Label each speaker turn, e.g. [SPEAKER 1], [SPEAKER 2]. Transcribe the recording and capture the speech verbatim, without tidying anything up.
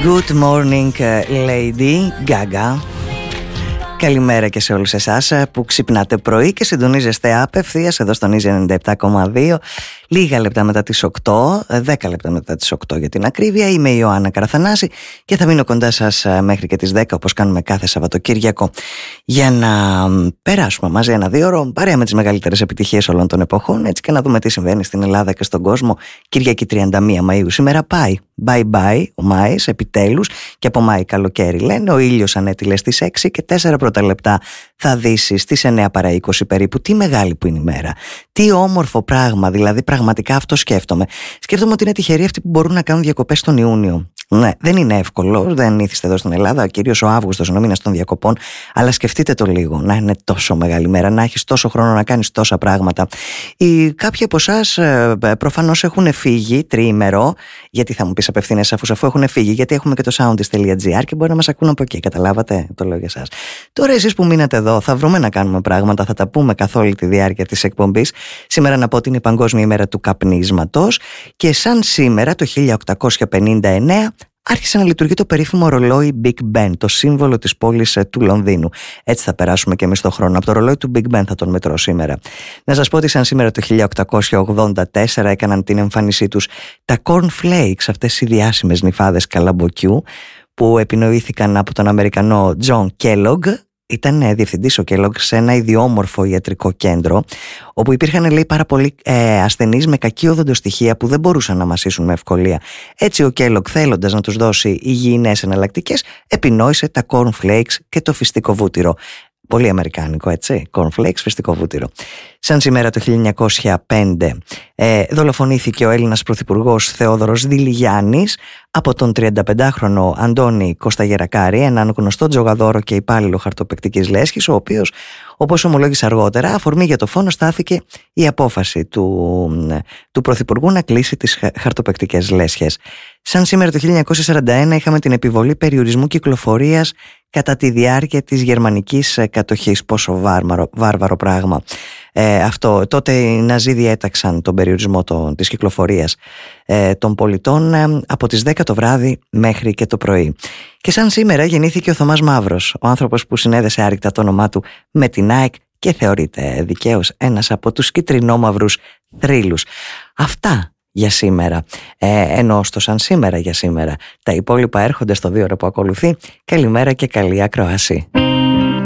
[SPEAKER 1] Good morning, Lady Gaga. Καλημέρα και σε όλους εσάς που ξυπνάτε πρωί και συντονίζεστε απευθείας εδώ στον Easy ενενήντα επτά κόμμα δύο. Λίγα λεπτά μετά τις οκτώ, δέκα λεπτά μετά τις οκτώ για την ακρίβεια. Είμαι η Ιωάννα Καραθανάση και θα μείνω κοντά σας μέχρι και τις δέκα, όπως κάνουμε κάθε Σαββατοκύριακο, για να περάσουμε μαζί ένα δύο ώρο παρέα με τις μεγαλύτερες επιτυχίες όλων των εποχών, έτσι και να δούμε τι συμβαίνει στην Ελλάδα και στον κόσμο. Κυριακή τριάντα μία Μαΐου σήμερα πάει. Bye bye ο Μάης, επιτέλους, και από Μάη καλοκαίρι λένε. Ο ήλιος ανέτειλε στις έξι και τέσσερα πρώτα λεπτά θα δύσει στις εννέα παρά είκοσι περίπου. Τι μεγάλη που είναι η μέρα. Τι όμορφο πράγμα, δηλαδή πραγματικά αυτό σκέφτομαι. Σκέφτομαι ότι είναι τυχεροί αυτοί που μπορούν να κάνουν διακοπές τον Ιούνιο. Ναι, δεν είναι εύκολο, δεν ήθιστε εδώ στην Ελλάδα, κυρίως ο Αύγουστος είναι ο μήνας των διακοπών, αλλά σκεφτείτε το λίγο, να είναι τόσο μεγάλη μέρα, να έχεις τόσο χρόνο να κάνεις τόσα πράγματα. Οι, κάποιοι από εσάς προφανώς έχουν φύγει τριήμερο, γιατί θα μου πεις απευθύνες αφού, αφού έχουν φύγει, γιατί έχουμε και το soundist τελεία gr και μπορεί να μας ακούν από εκεί, καταλάβατε, το λέω για εσάς. Τώρα εσείς που μείνατε εδώ, θα βρούμε να κάνουμε πράγματα, θα τα πούμε καθ' όλη τη διάρκεια της εκπομπής. Σήμερα να πω ότι είναι η Παγκόσμια ημέρα του καπνίσματος και σαν σήμερα το χίλια οκτακόσια πενήντα εννέα άρχισε να λειτουργεί το περίφημο ρολόι Big Ben, το σύμβολο της πόλης του Λονδίνου. Έτσι θα περάσουμε και εμείς τον χρόνο. Από το ρολόι του Big Ben θα τον μετρώ σήμερα. Να σας πω ότι σαν σήμερα το χίλια οκτακόσια ογδόντα τέσσερα έκαναν την εμφάνισή τους τα Corn Flakes, αυτές οι διάσημες νυφάδες καλαμποκιού που επινοήθηκαν από τον Αμερικανό John Kellogg. Ήταν διευθυντής ο Kellogg σε ένα ιδιόμορφο ιατρικό κέντρο, όπου υπήρχαν, λέει, πάρα πολλοί ε, ασθενείς με κακή οδοντοστοιχεία που δεν μπορούσαν να μασίσουν με ευκολία. Έτσι ο Kellogg, θέλοντας να τους δώσει υγιεινές εναλλακτικές, επινόησε τα Corn Flakes και το φιστικό βούτυρο. Πολύ αμερικάνικο, έτσι, Corn Flakes, φιστικό βούτυρο. Σαν σήμερα το χίλια εννιακόσια πέντε ε, δολοφονήθηκε ο Έλληνας πρωθυπουργός Θεόδωρος Δηλιγιάννης από τον τριανταπεντάχρονο Αντώνη Κωσταγερακάρη, έναν γνωστό τζογαδόρο και υπάλληλο χαρτοπαικτικής λέσχης, ο οποίος, όπως ομολόγησε αργότερα, αφορμή για το φόνο στάθηκε η απόφαση του, του πρωθυπουργού να κλείσει τις χαρτοπαικτικές λέσχες. Σαν σήμερα το χίλια εννιακόσια σαράντα ένα είχαμε την επιβολή περιορισμού κυκλοφορίας κατά τη διάρκεια της γερμανικής κατοχής. Πόσο βάρβαρο, βάρβαρο πράγμα. Ε, αυτό, τότε οι Ναζί διέταξαν τον περιορισμό των, της κυκλοφορίας ε, των πολιτών ε, από τις δέκα το βράδυ μέχρι και το πρωί. Και σαν σήμερα γεννήθηκε ο Θωμάς Μαύρος, ο άνθρωπος που συνέδεσε άρρηκτα το όνομά του με την ΑΕΚ και θεωρείται δικαίως ένας από τους κυτρινόμαυρους θρύλους. Αυτά για σήμερα, ε, ενώ στο σαν σήμερα για σήμερα. Τα υπόλοιπα έρχονται στο δύο ώρα που ακολουθεί. Καλημέρα και καλή ακρόαση.